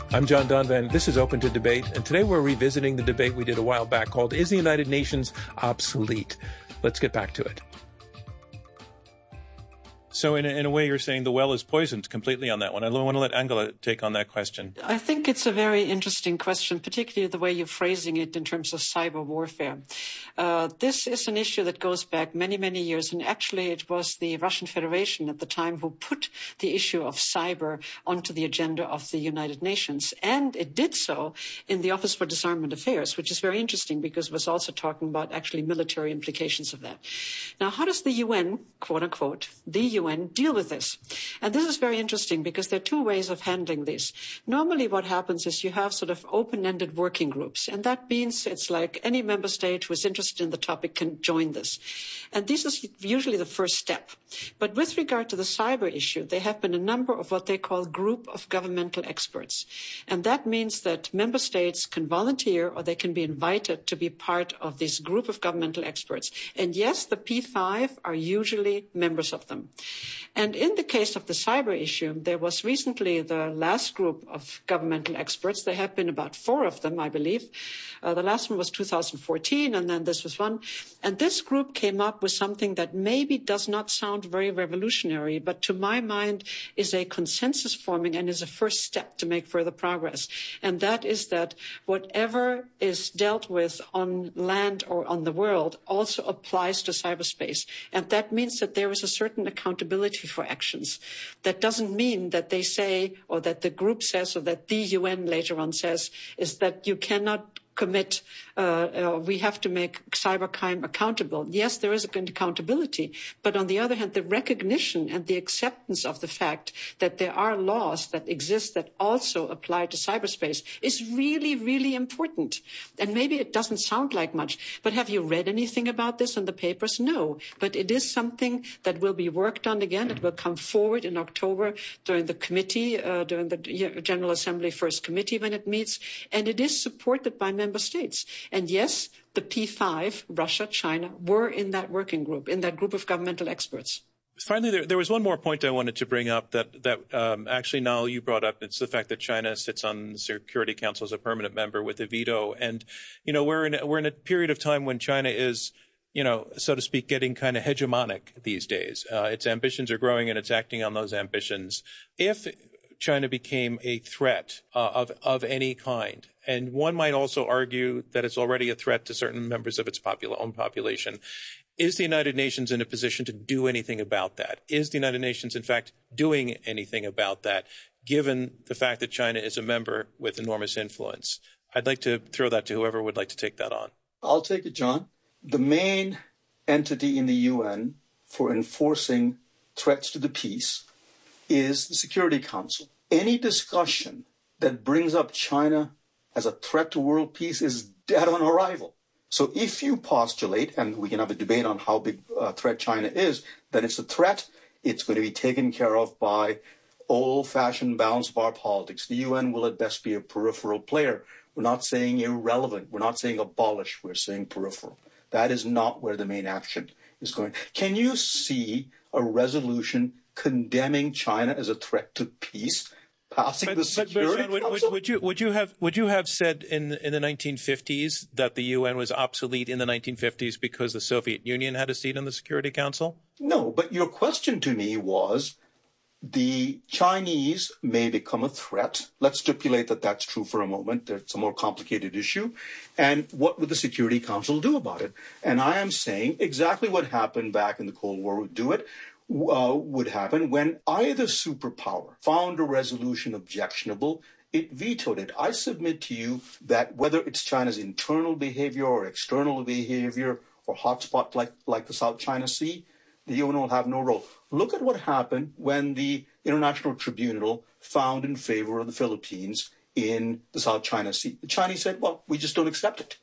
I'm John Donvan. This is Open to Debate, and today we're revisiting the debate we did a while back called Is the United Nations Obsolete? Let's get back to it. So in a way, you're saying the well is poisoned completely on that one. I want to let Angela take on that question. I think it's a very interesting question, particularly the way you're phrasing it in terms of cyber warfare. This is an issue that goes back many, many years. And actually, it was the Russian Federation at the time who put the issue of cyber onto the agenda of the United Nations. And it did so in the Office for Disarmament Affairs, which is very interesting because it was also talking about actually military implications of that. Now, how does the UN, quote unquote, the UN, deal with this? And this is very interesting because there are two ways of handling this. Normally what happens is you have sort of open-ended working groups, and that means it's like any member state who is interested in the topic can join this. And this is usually the first step. But with regard to the cyber issue, there have been a number of what they call group of governmental experts. And that means that member states can volunteer or they can be invited to be part of this group of governmental experts. And yes, the P5 are usually members of them. And in the case of the cyber issue, there was recently the last group of governmental experts. There have been about 4 of them, I believe. The last one was 2014, and then this was one. And this group came up with something that maybe does not sound very revolutionary, but to my mind is a consensus forming and is a first step to make further progress. And that is that whatever is dealt with on land or on the world also applies to cyberspace. And that means that there is a certain accountability for actions. That doesn't mean that they say, or that the group says, or that the UN later on says, is that you cannot commit, we have to make cybercrime accountable. Yes, there is accountability, but on the other hand, the recognition and the acceptance of the fact that there are laws that exist that also apply to cyberspace is really, really important. And maybe it doesn't sound like much, but have you read anything about this in the papers? No, but it is something that will be worked on again. It will come forward in October during the committee, during the General Assembly First Committee when it meets, and it is supported by member states. And yes, the P5, Russia, China, were in that working group, in that group of governmental experts. Finally, there was one more point I wanted to bring up that actually, Niall, you brought up. It's the fact that China sits on the Security Council as a permanent member with a veto. And, you know, we're in a period of time when China is, you know, so to speak, getting kind of hegemonic these days. Its ambitions are growing and it's acting on those ambitions. If China became a threat of any kind, and one might also argue that it's already a threat to certain members of its own population, is the United Nations in a position to do anything about that? Is the United Nations, in fact, doing anything about that, given the fact that China is a member with enormous influence? I'd like to throw that to whoever would like to take that on. I'll take it, John. The main entity in the UN for enforcing threats to the peace is the Security Council. Any discussion that brings up China as a threat to world peace is dead on arrival. So if you postulate, and we can have a debate on how big a threat China is, that it's a threat, it's going to be taken care of by old-fashioned balance of our politics. The UN will at best be a peripheral player. We're not saying irrelevant. We're not saying abolish. We're saying peripheral. That is not where the main action is going. Can you see a resolution condemning China as a threat to peace passing the Security Council? Would you have said in the 1950s that the UN was obsolete in the 1950s because the Soviet Union had a seat in the Security Council? No, but your question to me was the Chinese may become a threat. Let's stipulate that that's true for a moment. It's a more complicated issue. And what would the Security Council do about it? And I am saying exactly what happened back in the Cold War would happen when either superpower found a resolution objectionable, it vetoed it. I submit to you that whether it's China's internal behavior or external behavior or hotspot like the South China Sea, the UN will have no role. Look at what happened when the International Tribunal found in favor of the Philippines in the South China Sea. The Chinese said, well, we just don't accept it.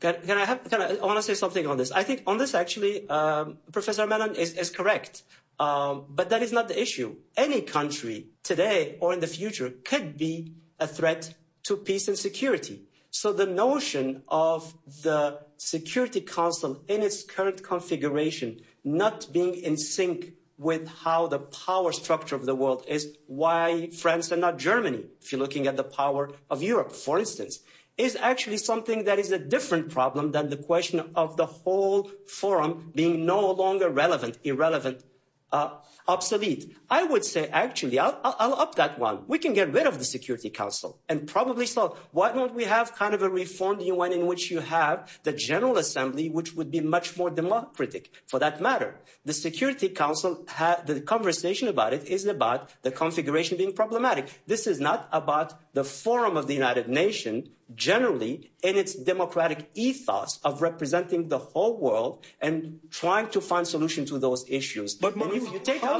I want to say something on this. I think on this, actually, Professor Mellon is correct. But that is not the issue. Any country today or in the future could be a threat to peace and security. So the notion of the Security Council in its current configuration not being in sync with how the power structure of the world is. Why France and not Germany, if you're looking at the power of Europe, for instance, is actually something that is a different problem than the question of the whole forum being no longer relevant, irrelevant, obsolete. I would say, actually, I'll up that one. We can get rid of the Security Council, and probably so. Why don't we have kind of a reformed UN in which you have the General Assembly, which would be much more democratic, for that matter? The Security Council, the conversation about it is about the configuration being problematic. This is not about the Forum of the United Nations, generally in its democratic ethos of representing the whole world and trying to find solutions to those issues. But and if you take out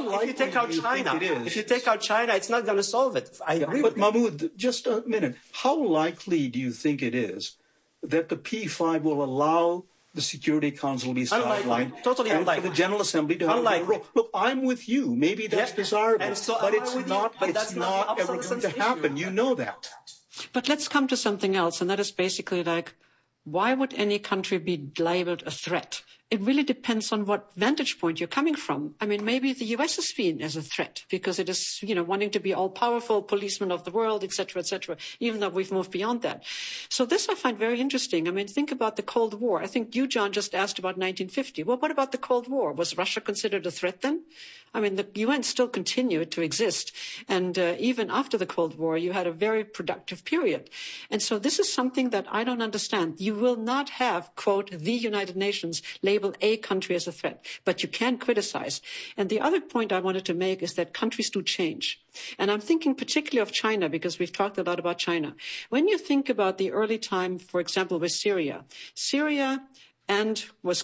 China, it's not going to solve it. I agree. But Mahmoud, just a minute. How likely do you think it is that the P5 will allow the Security Council to be sidelined, totally and unlikely. for the General Assembly to have a role? Look, I'm with you. Maybe that's desirable, but it's not. It's not ever going to happen. You know that. But let's come to something else, and that is basically like, why would any country be labeled a threat? It really depends on what vantage point you're coming from. I mean, maybe the US is seen as a threat because it is, wanting to be all-powerful policeman of the world, et cetera, even though we've moved beyond that. So this I find very interesting. I mean, think about the Cold War. I think you, John, just asked about 1950. Well, what about the Cold War? Was Russia considered a threat then? I mean, the UN still continued to exist. And even after the Cold War, you had a very productive period. And so this is something that I don't understand. You will not have, quote, the United Nations label a country as a threat, but you can criticize. And the other point I wanted to make is that countries do change. And I'm thinking particularly of China, because we've talked a lot about China. When you think about the early time, for example, with Syria and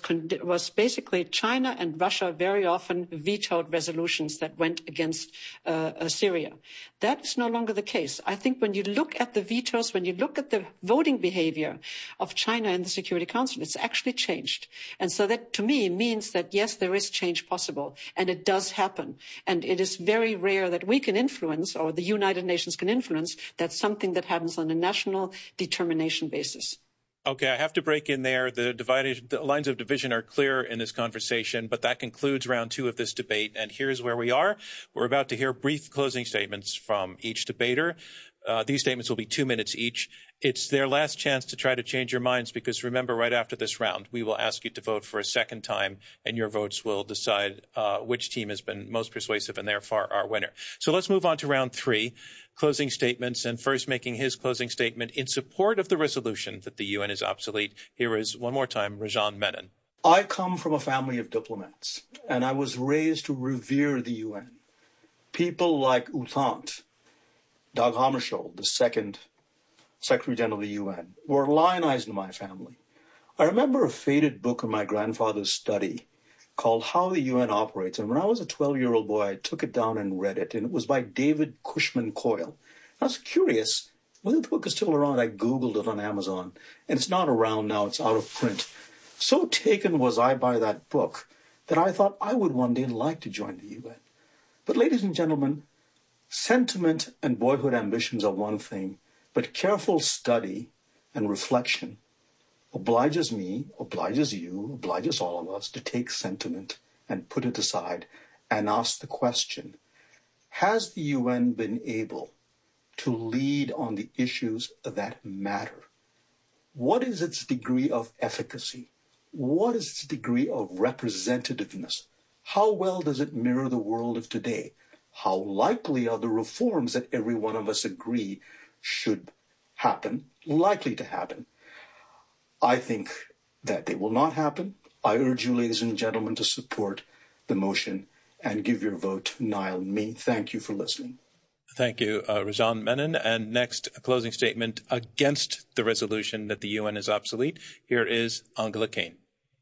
was basically China and Russia very often vetoed resolutions that went against Syria. That is no longer the case. I think when you look at the vetoes, when you look at the voting behavior of China in the Security Council, it's actually changed. And so that, to me, means that, yes, there is change possible, and it does happen. And it is very rare that we can influence, or the United Nations can influence, that's something that happens on a national determination basis. Okay, I have to break in there. The lines of division are clear in this conversation, but that concludes round 2 of this debate. And here's where we are. We're about to hear brief closing statements from each debater. These statements will be 2 minutes each. It's their last chance to try to change your minds, because remember, right after this round, we will ask you to vote for a second time, and your votes will decide which team has been most persuasive and therefore our winner. So let's move on to round 3, closing statements. And first, making his closing statement in support of the resolution that the UN is obsolete, here is, one more time, Rajan Menon. I come from a family of diplomats, and I was raised to revere the UN. People like U Thant, Dag Hammarskjöld, the second Secretary General of the UN, were lionized in my family. I remember a faded book in my grandfather's study called How the UN Operates. And when I was a 12-year-old boy, I took it down and read it. And it was by David Cushman Coyle. I was curious whether the book is still around. I Googled it on Amazon. And it's not around now. It's out of print. So taken was I by that book that I thought I would one day like to join the UN. But ladies and gentlemen, sentiment and boyhood ambitions are one thing, but careful study and reflection obliges me, obliges you, obliges all of us to take sentiment and put it aside and ask the question, has the UN been able to lead on the issues that matter? What is its degree of efficacy? What is its degree of representativeness? How well does it mirror the world of today? How likely are the reforms that every one of us agree should happen, likely to happen? I think that they will not happen. I urge you, ladies and gentlemen, to support the motion and give your vote to Niall and me. Thank you for listening. Thank you, Rajan Menon. And next, a closing statement against the resolution that the UN is obsolete. Here is Angela Kane.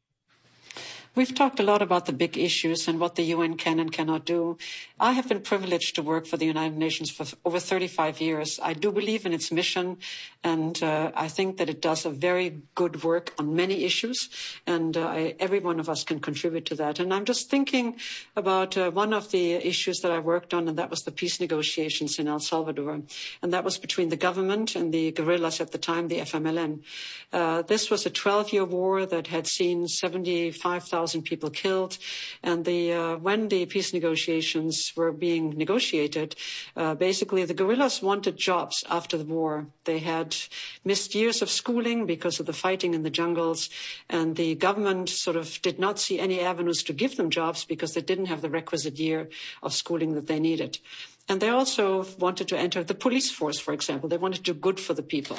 We've talked a lot about the big issues and what the UN can and cannot do. I have been privileged to work for the United Nations for over 35 years. I do believe in its mission, and I think that it does a very good work on many issues, and every one of us can contribute to that. And I'm just thinking about one of the issues that I worked on, and that was the peace negotiations in El Salvador. And that was between the government and the guerrillas at the time, the FMLN. This was a 12-year war that had seen 75,000 100,000 people killed. And when the peace negotiations were being negotiated, basically the guerrillas wanted jobs after the war. They had missed years of schooling because of the fighting in the jungles, and the government sort of did not see any avenues to give them jobs because they didn't have the requisite year of schooling that they needed. And they also wanted to enter the police force, for example. They wanted to do good for the people.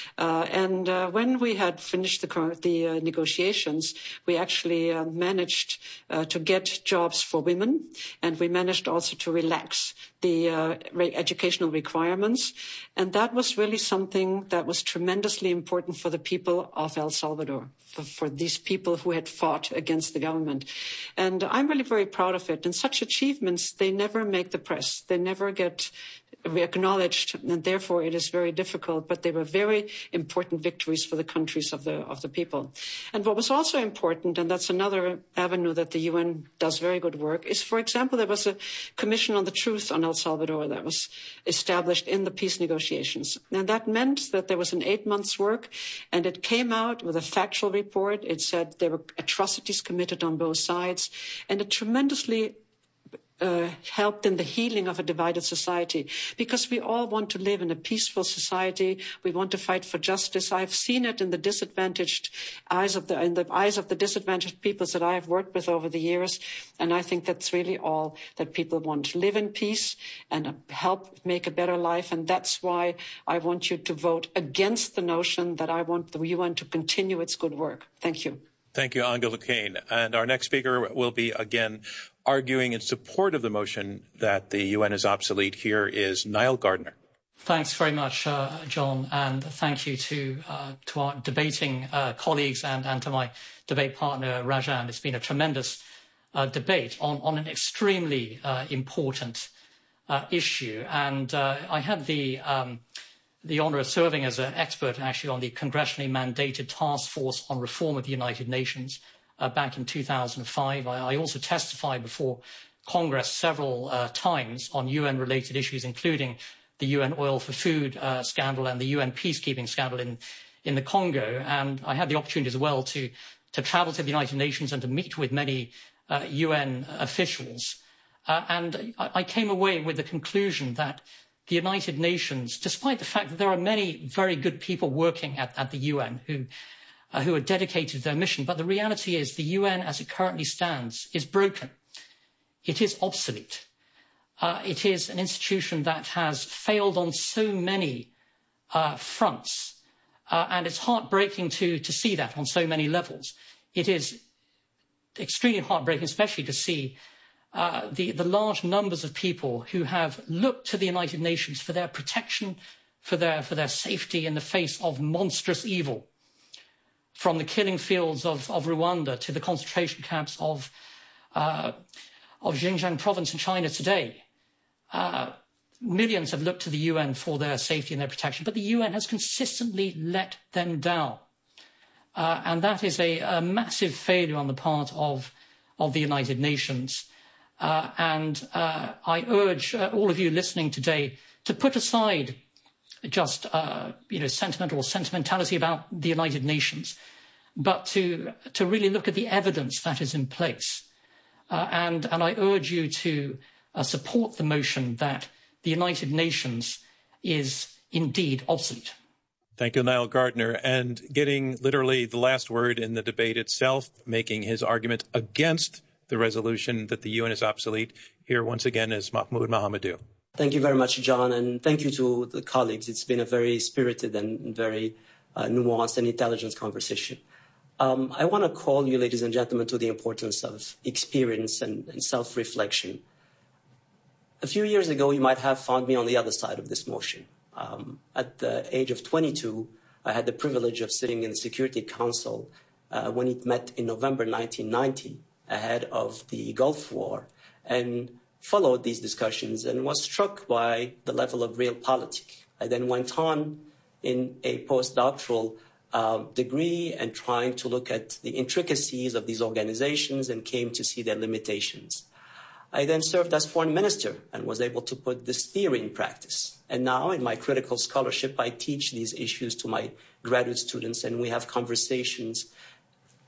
When we had finished the negotiations, we actually managed to get jobs for women, and we managed also to relax the educational requirements. And that was really something that was tremendously important for the people of El Salvador, for these people who had fought against the government. And I'm really very proud of it. And such achievements, they never make the press. They never get acknowledged, and therefore it is very difficult, but they were very important victories for the countries of the people. And what was also important, and that's another avenue that the UN does very good work, is, for example, there was a Commission on the Truth on El Salvador that was established in the peace negotiations. And that meant that there was an 8 months work, and it came out with a factual report. It said there were atrocities committed on both sides, and it tremendously helped in the healing of a divided society, because we all want to live in a peaceful society. We want to fight for justice. I've seen it in the disadvantaged in the eyes of the disadvantaged peoples that I have worked with over the years. And I think that's really all that people want, to live in peace and help make a better life. And that's why I want you to vote against the notion that I want the UN to continue its good work. Thank you. Thank you, Angela Kane. And our next speaker will be, again, arguing in support of the motion that the UN is obsolete. Here is Niall Gardner. Thanks very much, John, and thank you to our debating colleagues and to my debate partner, Rajan. It's been a tremendous debate on an extremely important issue. And I had the honour of serving as an expert, actually, on the congressionally mandated task force on reform of the United Nations back in 2005. I also testified before Congress several times on UN-related issues, including the UN oil for food scandal and the UN peacekeeping scandal in the Congo. And I had the opportunity as well to travel to the United Nations and to meet with many UN officials. And I came away with the conclusion that the United Nations, despite the fact that there are many very good people working at the UN who are dedicated to their mission, but the reality is the UN as it currently stands is broken. It is obsolete. It is an institution that has failed on so many fronts, and it's heartbreaking to see that on so many levels. It is extremely heartbreaking, especially to see the large numbers of people who have looked to the United Nations for their protection, for their safety in the face of monstrous evil. From the killing fields of Rwanda to the concentration camps of Xinjiang province in China today. Millions have looked to the UN for their safety and their protection, but the UN has consistently let them down. And that is a massive failure on the part of the United Nations. And I urge all of you listening today to put aside just sentimentality about the United Nations, but to really look at the evidence that is in place. And I urge you to support the motion that the United Nations is indeed obsolete. Thank you, Niall Gardner. And getting literally the last word in the debate itself, making his argument against the resolution that the UN is obsolete, here once again is Mahmoud Mohammadou. Thank you very much, John, and thank you to the colleagues. It's been a very spirited and very nuanced and intelligent conversation. I want to call you, ladies and gentlemen, to the importance of experience and self-reflection. A few years ago, you might have found me on the other side of this motion. At the age of 22, I had the privilege of sitting in the Security Council when it met in November 1990, ahead of the Gulf War, and followed these discussions and was struck by the level of realpolitik. I then went on in a postdoctoral degree and trying to look at the intricacies of these organizations and came to see their limitations. I then served as foreign minister and was able to put this theory in practice. And now in my critical scholarship, I teach these issues to my graduate students, and we have conversations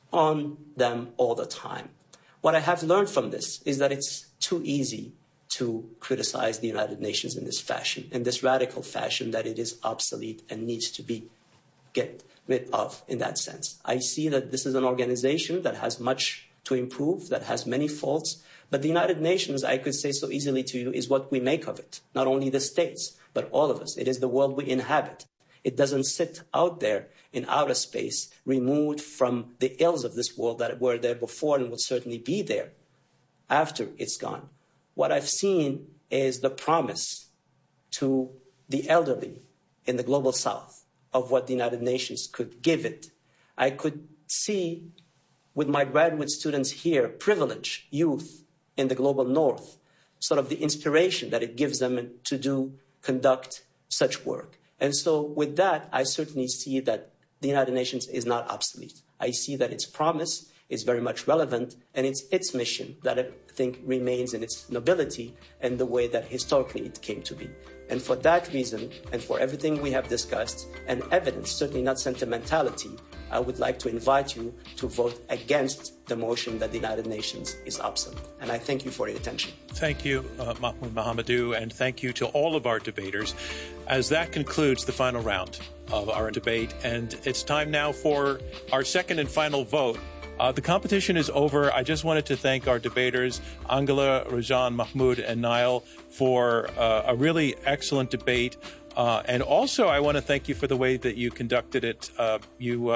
on them all the time. What I have learned from this is that it's too easy to criticize the United Nations in this fashion, in this radical fashion, that it is obsolete and needs to be get rid of in that sense. I see that this is an organization that has much to improve, that has many faults, but the United Nations, I could say so easily to you, is what we make of it. Not only the states, but all of us. It is the world we inhabit. It doesn't sit out there in outer space, removed from the ills of this world that were there before and will certainly be there after it's gone. What I've seen is the promise to the elderly in the global south of what the United Nations could give it. I could see with my graduate students here, privileged youth in the global north, sort of the inspiration that it gives them to conduct such work. And so with that, I certainly see that the United Nations is not obsolete. I see that its promise is very much relevant, and it's its mission that I think remains in its nobility and the way that historically it came to be. And for that reason, and for everything we have discussed, and evidence, certainly not sentimentality, I would like to invite you to vote against the motion that the United Nations is obsolete. And I thank you for your attention. Thank you, Mahmoud Mohammadou, and thank you to all of our debaters. As that concludes the final round of our debate, and it's time now for our second and final vote. The competition is over. I just wanted to thank our debaters, Angela, Rajan, Mahmoud, and Niall, for a really excellent debate. And also, I want to thank you for the way that you conducted it. You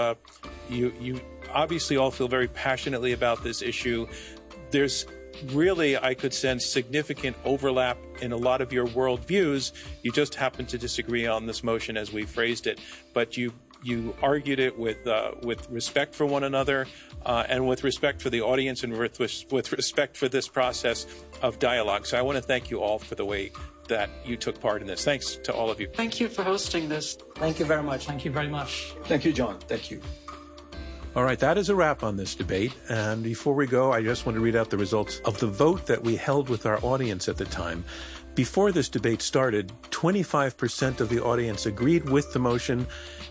obviously all feel very passionately about this issue. There's really, I could sense, significant overlap in a lot of your worldviews. You just happen to disagree on this motion as we phrased it, but you argued it with respect for one another, and with respect for the audience, and with respect for this process of dialogue. So I want to thank you all for the way that you took part in this. Thanks to all of you. Thank you for hosting this. Thank you very much. Thank you very much. Thank you, John. Thank you. All right, that is a wrap on this debate. And before we go, I just want to read out the results of the vote that we held with our audience at the time. Before this debate started, 25% of the audience agreed with the motion,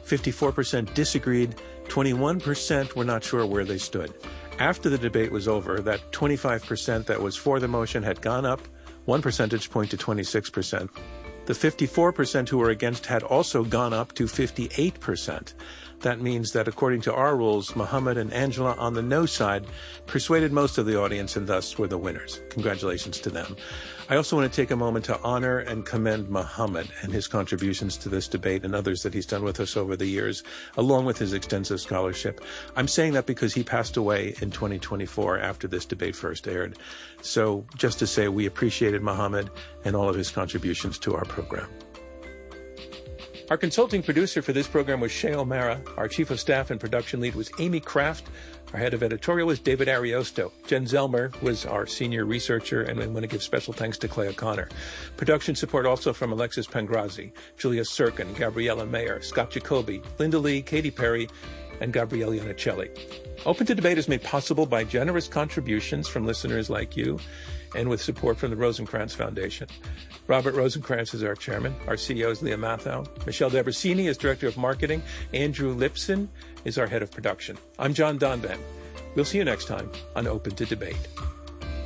54% disagreed, 21% were not sure where they stood. After the debate was over, that 25% that was for the motion had gone up 1 percentage point to 26%. The 54% who were against had also gone up to 58%. That means that according to our rules, Mohammed and Angela on the no side persuaded most of the audience and thus were the winners. Congratulations to them. I also want to take a moment to honor and commend Mohammed and his contributions to this debate and others that he's done with us over the years, along with his extensive scholarship. I'm saying that because he passed away in 2024 after this debate first aired. So just to say we appreciated Mohammed and all of his contributions to our program. Our consulting producer for this program was Shea O'Mara. Our chief of staff and production lead was Amy Kraft. Our head of editorial was David Ariosto. Jen Zelmer was our senior researcher, and I want to give special thanks to Clay O'Connor. Production support also from Alexis Pangrazi, Julia Sirkin, Gabriella Mayer, Scott Jacoby, Linda Lee, Katy Perry, and Gabrielle Iannicelli. Open to Debate is made possible by generous contributions from listeners like you and with support from the Rosencrantz Foundation. Robert Rosencrantz is our chairman. Our CEO is Leah Mathau. Michelle Debrasini is director of marketing. Andrew Lipson is our head of production. I'm John Donvan. We'll see you next time on Open to Debate.